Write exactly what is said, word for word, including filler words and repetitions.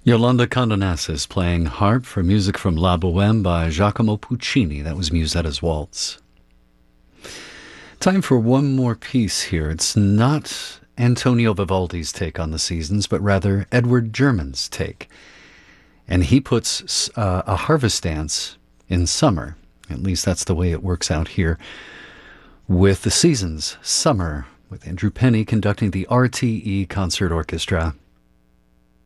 Yolanda Condonassis playing harp for music from La Bohème by Giacomo Puccini. That was Musetta's Waltz. Time for one more piece here. It's not Antonio Vivaldi's take on the seasons, but rather Edward German's take. And he puts uh, a harvest dance in summer. At least that's the way it works out here with the seasons, summer, with Andrew Penny conducting the R T E Concert Orchestra.